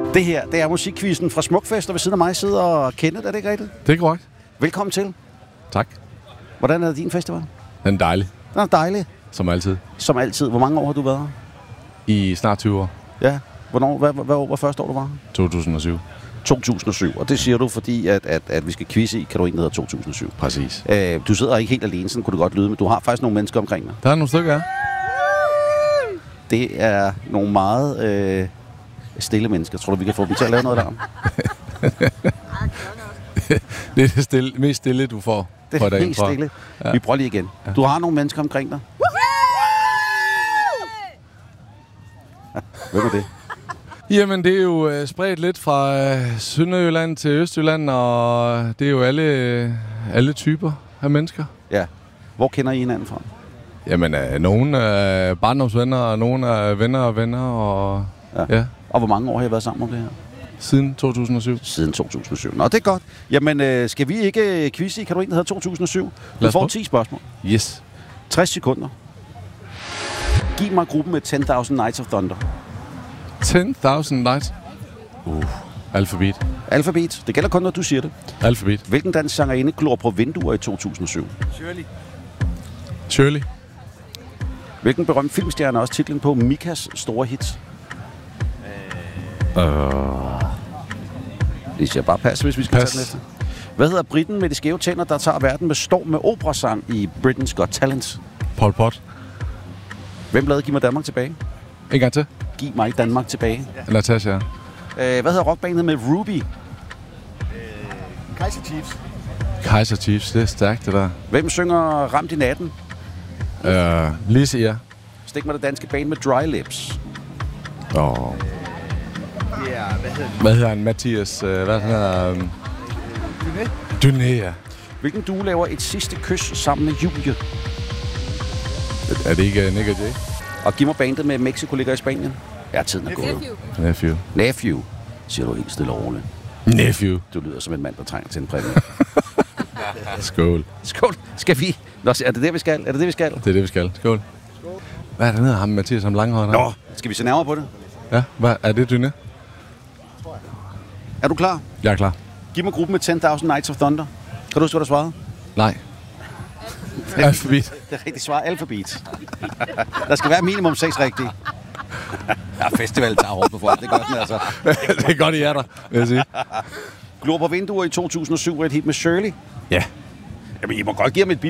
Det her, det er musikquizzen fra Smukfest, og ved siden af mig sidder Kenneth, er det ikke rigtigt? Det er korrekt. Velkommen til. Tak. Hvordan er din festival? Den er dejlig, Den er dejlig. som altid. Som altid. Hvor mange år har du været her? I snart 20 år. Ja. Hvornår? Hvad år var første år, du var her? 2007. 2007. Og det siger du, fordi at vi skal quizze i Kategorien, der hedder 2007. Præcis. Du sidder ikke helt alene, sådan kunne det godt lyde, men du har faktisk nogle mennesker omkring dig. Der er nogle stykker, ja. Det er nogle meget stille mennesker. Tror du, vi kan få dem til at lave noget der? Det er det mest stille, du får Det på er dagen helt fra. stille. Ja. Vi prøver lige igen. Ja. Du har nogle mennesker omkring dig. Hvem er det? Jamen, det er jo spredt lidt fra Sønderjylland til Østjylland, og det er jo alle typer af mennesker. Ja. Hvor kender I hinanden fra? Jamen, nogle er barndomsvenner, og nogle er venner og venner, og ja, Og hvor mange år har I været sammen om det her? siden 2007. Siden 2007. Nå, det er godt. Jamen, skal vi ikke quizze i Kategorien, der hedder 2007? Lad Du os får prøve. 10 spørgsmål. Yes. 60 sekunder. Giv mig gruppen med 10.000 Nights of Thunder. 10.000 lights. Alfabet. Alfabet. Det gælder kun, når du siger det. Alfabet. Hvilken dansk sangerinde glor på vinduer i 2007? Shirley. Hvilken berømt filmstjerne er også titlen på Mikas store hit? Det siger bare pas, hvis vi skal Pas. tage den efter. Hvad hedder briten med de skæve tænder, der tager verden med storm med operasang i Britain's Got Talent? Pol Pot. Hvem lavede Giv mig Danmark tilbage? En gang til. Giv mig Danmark tilbage. Natasha. Hvad hedder rockbandet med Ruby? Kaiser Chiefs. Det er stærkt, det der. Hvem synger Ramt i natten? Lise, ja. Stik mig det danske band med Dry Lips. Hvad hedder han? Mathias? Hvad hedder han? Duné, ja. Hvilken duo laver et sidste kys sammen med Julie? Er det ikke Nick og Jay? Og giv mig bandet med Mexico ligger i Spanien. Ja, tiden er gået. Nephew. Nephew, siger du helt stille og roligt. Nephew. Du lyder som en mand, der trænger til en præmie. Skål. Skål. Skal vi? Nå, er det det, vi skal? Er det det, vi skal? Det er det, vi skal. Skål. Hvad er det, hedder ham, Mathias, ham langhåret? Nå, skal vi se nærmere på det? Ja, hvad er det, Duné? Er du klar? Jeg er klar. Giv mig gruppen med 10.000 Nights of Thunder. Kan du huske, hvad du svarede? Nej. Alfabet. Det er rigtigt svar. Alfabet. Der skal være minimum 6 rigtige. Ja, festival tager hårdt på folk. Det gør den altså. Det er godt, I er der, vil jeg sige. Glor på vinduer i 2007 er et hit med Shirley. Ja. Jamen, I må godt give ham et